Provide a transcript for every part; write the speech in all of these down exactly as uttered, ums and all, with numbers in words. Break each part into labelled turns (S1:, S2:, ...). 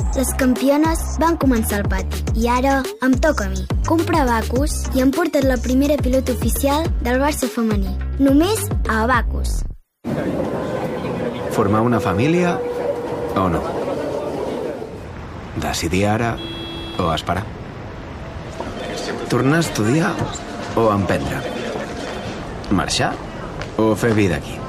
S1: Les campiones van començar al pati i ara em toca a mi. Compro Abacus i em porten la primera pilota oficial del Barça femení. Només a Abacus.
S2: Formar una família o no? Decidir ara o esperar? Tornar a estudiar o emprendre? Marxar o fer vida aquí?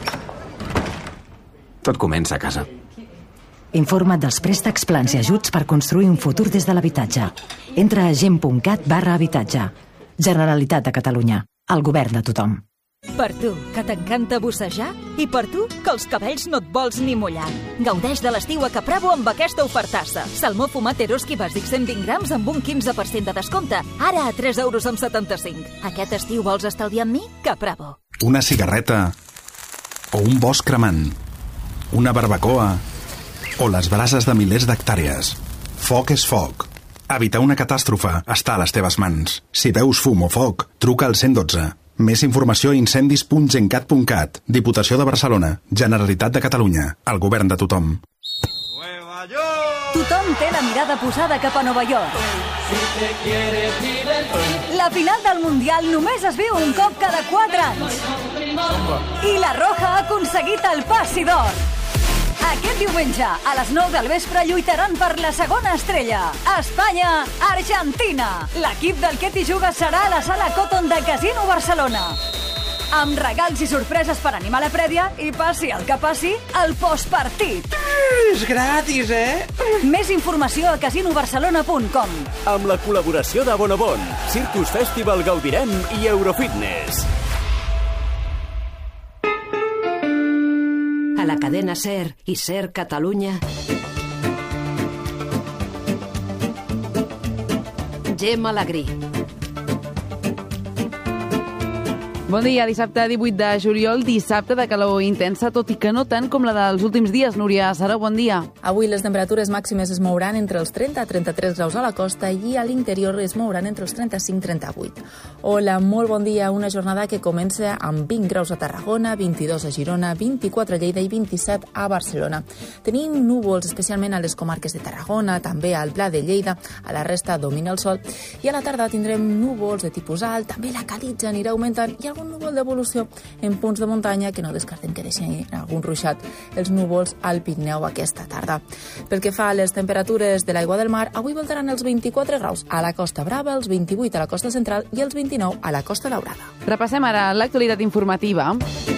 S2: Tot comença a casa.
S3: Informa't dels préstecs, plans i ajuts per construir un futur des de l'habitatge. Entra a gent.cat barra habitatge. Generalitat de Catalunya. El govern de tothom.
S4: Per tu, que t'encanta bussejar, i per tu, que els cabells no et vols ni mullar. Gaudeix de l'estiu a Capravo amb aquesta ofertassa. Salmó fumat Eroski bàsic cent vint grams amb un quinze per cent de descompte. Ara a tres euros amb setanta-cinc. Aquest estiu vols estalviar amb mi? Capravo.
S5: Una cigarreta o un bosc cremant. Una barbacoa o les brases de milers d'hectàrees. Foc és foc. Evitar una catàstrofe està a les teves mans. Si veus fum o foc, truca al cent dotze. Més informació a incendis punt gencat punt cat. Diputació de Barcelona. Generalitat de Catalunya. El govern de tothom.
S4: Tothom té la mirada posada cap a Nova York. La final del Mundial només es viu un cop cada quatre anys. I la Roja ha aconseguit el passi d'or. Aquest diumenge, a les nou del vespre, lluitaran per la segona estrella. Espanya-Argentina. L'equip del Ketty Juga serà a la sala Cotton de Casino Barcelona. Amb regals i sorpreses per animar la prèvia i passi el que passi, el postpartit.
S6: És gratis, eh?
S4: Més informació a casino barcelona punt com.
S7: Amb la col·laboració de Bonobon, Circus Festival Gaudirem i Eurofitness.
S8: A la cadena SER i SER Catalunya. Gemma Alegrí.
S9: Bon dia, dissabte divuit de juliol, dissabte de calor intensa, tot i que no tant com la dels últims dies. Núria Saró, bon dia.
S10: Avui les temperatures màximes es mouran entre els trenta a trenta-tres graus a la costa i a l'interior es mouran entre els trenta-cinc a trenta-vuit. Hola, molt bon dia. Una jornada que comença amb vint graus a Tarragona, vint-i-dos a Girona, vint-i-quatre a Lleida i vint-i-set a Barcelona. Tenim núvols, especialment a les comarques de Tarragona, també al Pla de Lleida, a la resta domina el sol, i a la tarda tindrem núvols de tipus alt, també la calitja anirà augmentant i algun núvol d'evolució en punts de muntanya que no descartem que deixin algun ruixat els núvols al Pirineu aquesta tarda. Pel que fa a les temperatures de l'aigua del mar, avui voltaran els vint-i-quatre graus a la Costa Brava, els vint-i-vuit a la costa central i els vint-i-nou a la Costa Daurada.
S9: Repassem ara l'actualitat informativa.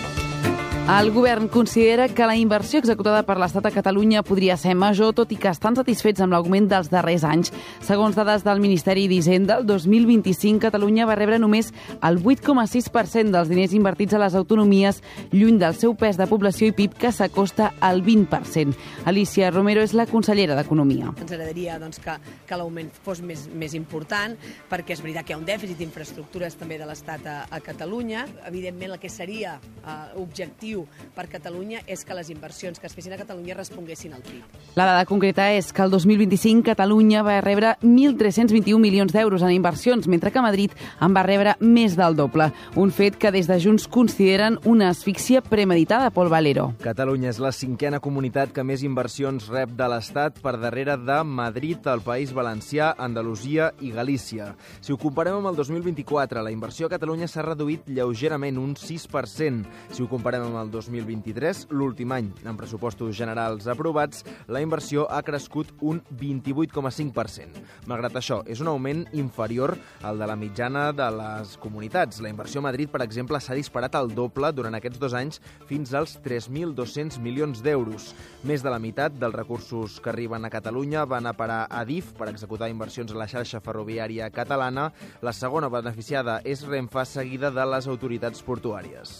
S9: El govern considera que la inversió executada per l'Estat a Catalunya podria ser major, tot i que estan satisfets amb l'augment dels darrers anys. Segons dades del Ministeri d'Hisenda, el dos mil vint-i-cinc Catalunya va rebre només el vuit coma sis per cent dels diners invertits a les autonomies, lluny del seu pes de població i P I B, que s'acosta al vint per cent. Alicia Romero és la consellera d'Economia.
S11: Ens agradaria doncs, que, que l'augment fos més, més important, perquè és veritat que hi ha un dèficit d'infraestructures també de l'Estat a, a Catalunya. Evidentment, el que seria eh, objectiu per Catalunya és que les inversions que es fessin a Catalunya responguessin al P I B.
S9: La dada concreta és que el dos mil vint-i-cinc Catalunya va rebre mil tres-cents vint-i-un milions d'euros en inversions, mentre que Madrid en va rebre més del doble. Un fet que des de Junts consideren una asfíxia premeditada. Pol Valero.
S12: Catalunya és la cinquena comunitat que més inversions rep de l'Estat, per darrere de Madrid, el País Valencià, Andalusia i Galícia. Si ho comparem amb el dos mil vint-i-quatre, la inversió a Catalunya s'ha reduït lleugerament, un sis per cent. Si ho comparem amb el dos mil vint-i-tres, l'últim any, en pressupostos generals aprovats, la inversió ha crescut un vint-i-vuit coma cinc per cent. Malgrat això, és un augment inferior al de la mitjana de les comunitats. La inversió a Madrid, per exemple, s'ha disparat al doble durant aquests dos anys fins als tres mil dos-cents milions d'euros. Més de la meitat dels recursos que arriben a Catalunya van a parar a D I F per executar inversions a la xarxa ferroviària catalana. La segona beneficiada és Renfe, seguida de les autoritats portuàries.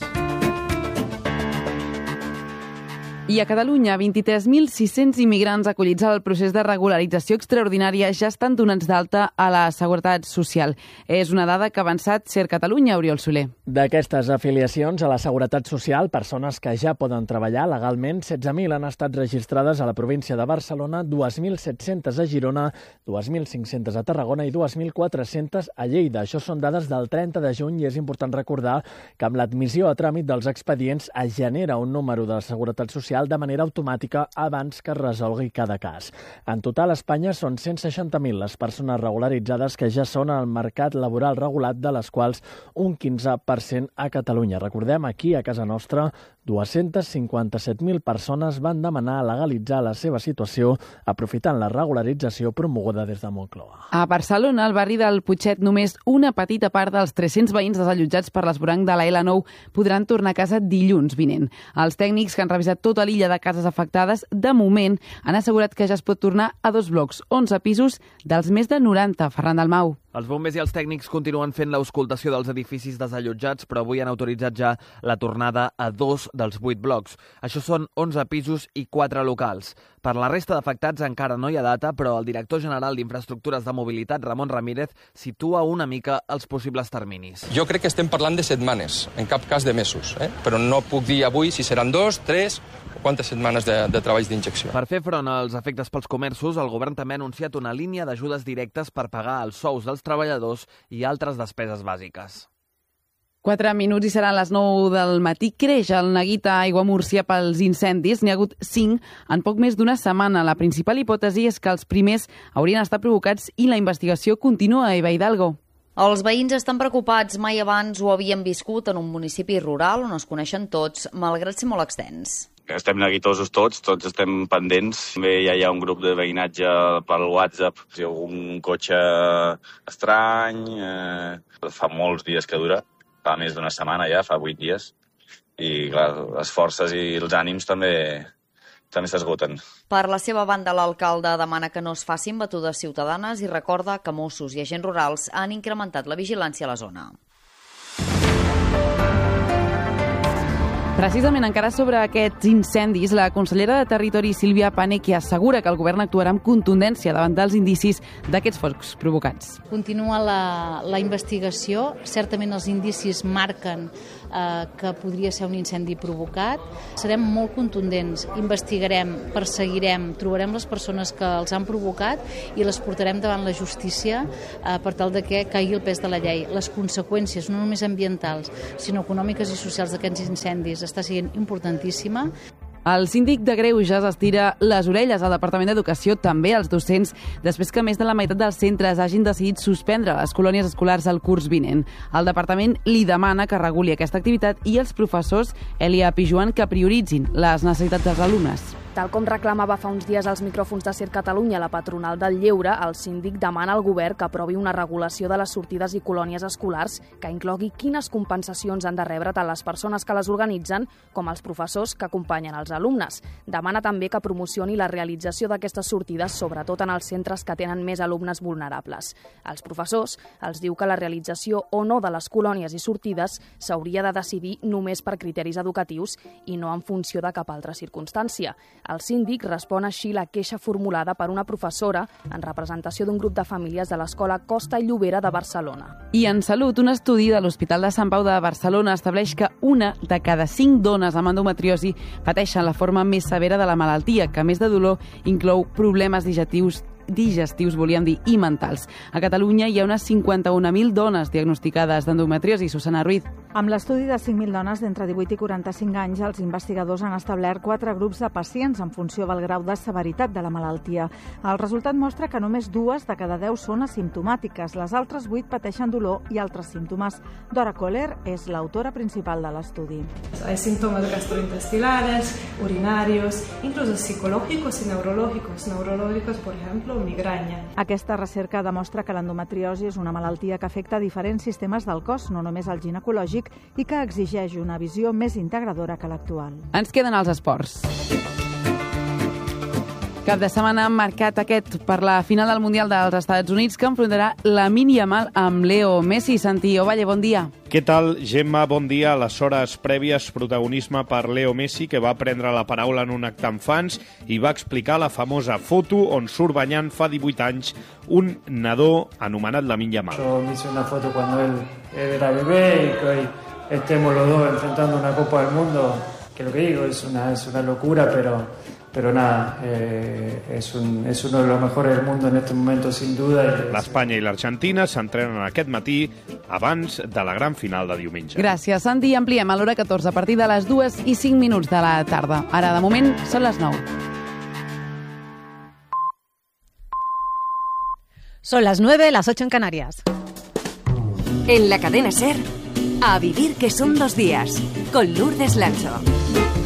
S9: I a Catalunya, vint-i-tres mil sis-cents immigrants acollits al procés de regularització extraordinària ja estan donats d'alta a la Seguretat Social. És una dada que ha avançat SER Catalunya, Oriol Soler.
S13: D'aquestes afiliacions a la Seguretat Social, persones que ja poden treballar legalment, setze mil han estat registrades a la província de Barcelona, dos mil set-cents a Girona, dos mil cinc-cents a Tarragona i dos mil quatre-cents a Lleida. Això són dades del trenta de juny i és important recordar que amb l'admissió a tràmit dels expedients es genera un número de Seguretat Social judicial de manera automàtica abans que es resolgui cada cas. En total, a Espanya són cent seixanta mil les persones regularitzades que ja són al mercat laboral regulat, de les quals un quinze per cent a Catalunya. Recordem, aquí a casa nostra, dos-cents cinquanta-set mil persones van demanar legalitzar la seva situació aprofitant la regularització promoguda des de Moncloa.
S9: A Barcelona, al barri del Putxet, només una petita part dels tres-cents veïns desallotjats per l'esvoranc de la L nou podran tornar a casa dilluns vinent. Els tècnics que han revisat tota l'illa de cases afectades, de moment, han assegurat que ja es pot tornar a dos blocs, onze pisos dels més de noranta. Ferran Dalmau.
S12: Els bombers i els tècnics continuen fent l'auscultació dels edificis desallotjats, però avui han autoritzat ja la tornada a dos dels vuit blocs. Això són onze pisos i quatre locals. Per la resta d'afectats encara no hi ha data, però el director general d'Infraestructures de Mobilitat, Ramon Ramírez, situa una mica els possibles terminis.
S14: Jo crec que estem parlant de setmanes, en cap cas de mesos, eh? Però no puc dir avui si seran dos, tres... quantes setmanes de, de treballs d'injecció.
S12: Per fer front als efectes pels comerços, el govern també ha anunciat una línia d'ajudes directes per pagar els sous dels treballadors i altres despeses bàsiques.
S9: Quatre minuts i seran les nou del matí. Creix el neguit a Aiguamúrcia pels incendis. N'hi ha hagut cinc en poc més d'una setmana. La principal hipòtesi és que els primers haurien estat provocats i la investigació continua. Eva Hidalgo.
S15: Els veïns estan preocupats. Mai abans ho havien viscut en un municipi rural on es coneixen tots, malgrat ser molt extens.
S16: Estem neguitosos tots, tots estem pendents. També ja hi ha un grup de veïnatge pel WhatsApp. Si hi ha algun cotxe estrany... Eh, fa molts dies que dura, fa més d'una setmana ja, fa vuit dies. I clar, les forces i els ànims també també s'esgoten.
S15: Per la seva banda, l'alcalde demana que no es facin batudes ciutadanes i recorda que Mossos i agents rurals han incrementat la vigilància a la zona.
S9: Precisament encara sobre aquests incendis, la consellera de Territori, Sílvia Paneque, assegura que el govern actuarà amb contundència davant dels indicis d'aquests focs provocats.
S17: Continua la, la investigació. Certament els indicis marquen eh, que podria ser un incendi provocat. Serem molt contundents. Investigarem, perseguirem, trobarem les persones que els han provocat i les portarem davant la justícia eh, per tal de que caigui el pes de la llei. Les conseqüències, no només ambientals, sinó econòmiques i socials d'aquests incendis està sent importantíssima.
S9: El síndic de Greuges estira les orelles al Departament d'Educació, també als docents, després que més de la meitat dels centres hagin decidit suspendre les colònies escolars al curs vinent. El departament li demana que reguli aquesta activitat i els professors, Elia Pijuan, que prioritzin les necessitats dels alumnes.
S18: Tal com reclamava fa uns dies als micròfons de Ser Catalunya la patronal del lleure, el síndic demana al govern que aprovi una regulació de les sortides i colònies escolars que inclogui quines compensacions han de rebre tant les persones que les organitzen com els professors que acompanyen els alumnes. Demana també que promocioni la realització d'aquestes sortides, sobretot en els centres que tenen més alumnes vulnerables. Als professors els diu que la realització o no de les colònies i sortides s'hauria de decidir només per criteris educatius i no en funció de cap altra circumstància. El síndic respon així la queixa formulada per una professora en representació d'un grup de famílies de l'escola Costa i Llobera de Barcelona.
S9: I en salut, un estudi de l'Hospital de Sant Pau de Barcelona estableix que una de cada cinc dones amb endometriosi pateixen la forma més severa de la malaltia, que a més de dolor inclou problemes digestius digestius, volíem dir, i mentals. A Catalunya hi ha unes cinquanta-un mil dones diagnosticades d'endometriosi. Susana Ruiz.
S19: Amb l'estudi de cinc mil dones d'entre divuit i quaranta-cinc anys, els investigadors han establert quatre grups de pacients en funció del grau de severitat de la malaltia. El resultat mostra que només dues de cada deu són asimptomàtiques. Les altres vuit pateixen dolor i altres símptomes. Dora Kohler és l'autora principal de l'estudi.
S20: Hay síntomas gastrointestinales, urinarios, incluso psicológicos y neurológicos. Neurológicos, por ejemplo, migraña.
S19: Aquesta recerca demostra que l'endometriosi és una malaltia que afecta diferents sistemes del cos, no només el ginecològic, i que exigeix una visió més integradora que l'actual.
S9: Ens queden els esports. Cap de setmana marcat aquest per la final del Mundial dels Estats Units que enfrontarà Lamine Yamal amb Leo Messi. Santi Ovalle, bon dia.
S21: Què tal, Gemma? Bon dia. A les hores prèvies, protagonisme per Leo Messi, que va prendre la paraula en un acte amb fans i va explicar la famosa foto on surt banyant fa divuit anys un nadó anomenat Lamine Yamal.
S22: Yo me hice una foto cuando él, él era bebé y que hoy estemos los dos enfrentando una Copa del Mundo, que lo que digo es una, es una locura, pero... Pero nada, eh, es, un, es uno de los mejores del mundo en este momento, sin duda.
S21: L'Espanya i l'Argentina s'entrenen aquest matí abans de la gran final de diumenge.
S9: Gràcies, Santi. Ampliem a l'hora catorze a partir de les dues i cinc minuts de la tarda. Ara, de moment, són les nou.
S1: Son las nueve, las ocho en Canarias.
S2: En la cadena SER, a vivir que son dos días, con Lourdes Lancho.